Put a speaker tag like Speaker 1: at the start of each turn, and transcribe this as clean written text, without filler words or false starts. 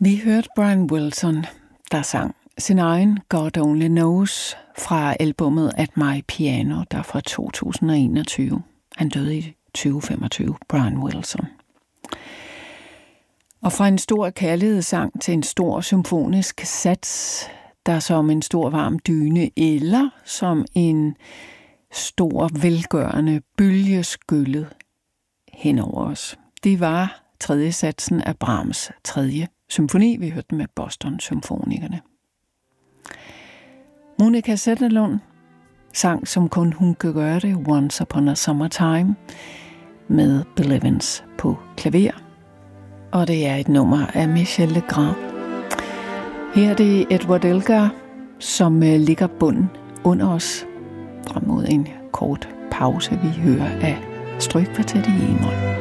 Speaker 1: Vi hørte Brian Wilson, der sang sin egen God Only Knows fra albumet At My Piano, der fra 2021. Han døde i 2025, Brian Wilson. Og fra en stor kærlighedssang til en stor symfonisk sats, der som en stor varm dyne eller som en stor velgørende bølge skyllet hen over os. Det var tredje satsen af Brahms tredje symfoni. Vi hørte den med Boston Symfonikerne. Monica Zetterlund sang, som kun hun kan gøre det, Once Upon a Summertime, med Bill Evans på klaver. Og det er et nummer af Michel Legrand. Her er det Edward Elgar, som ligger bunden under os frem mod en kort pause. Vi hører af Strygkvartet i E-mol.